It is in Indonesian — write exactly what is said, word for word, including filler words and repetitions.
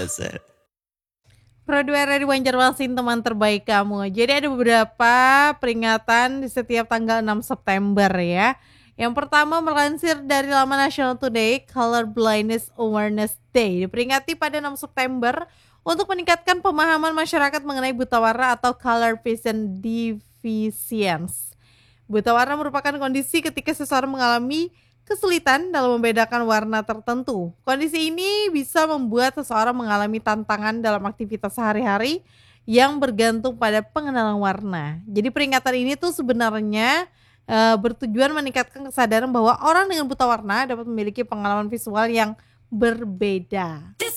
Betul. Pro dua R R I Banjarmasin teman terbaik kamu. Jadi ada beberapa peringatan di setiap tanggal enam September ya. Yang pertama melansir dari laman National Today, Color Blindness Awareness Day diperingati pada enam September untuk meningkatkan pemahaman masyarakat mengenai buta warna atau color vision deficiency. Buta warna merupakan kondisi ketika seseorang mengalami kesulitan dalam membedakan warna tertentu. Kondisi ini bisa membuat seseorang mengalami tantangan dalam aktivitas sehari-hari yang bergantung pada pengenalan warna. Jadi peringatan ini tuh sebenarnya e, bertujuan meningkatkan kesadaran bahwa orang dengan buta warna dapat memiliki pengalaman visual yang berbeda.